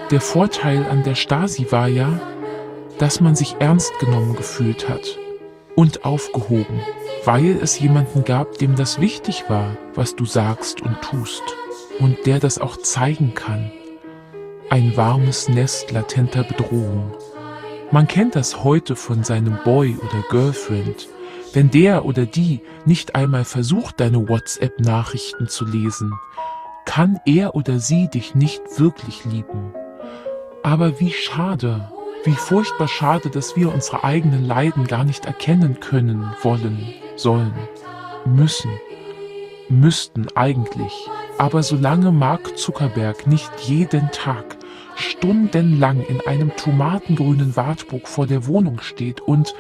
Der Vorteil an der Stasi war ja, dass man sich ernst genommen gefühlt hat und aufgehoben, weil es jemanden gab, dem das wichtig war, was du sagst und tust und der das auch zeigen kann. Ein warmes Nest latenter Bedrohung. Man kennt das heute von seinem Boy oder Girlfriend. Wenn der oder die nicht einmal versucht, deine WhatsApp-Nachrichten zu lesen, kann er oder sie dich nicht wirklich lieben. Aber wie schade, wie furchtbar schade, dass wir unsere eigenen Leiden gar nicht erkennen können, wollen, sollen, müssten eigentlich. Aber solange Mark Zuckerberg nicht jeden Tag stundenlang in einem tomatengrünen Wartburg vor der Wohnung steht und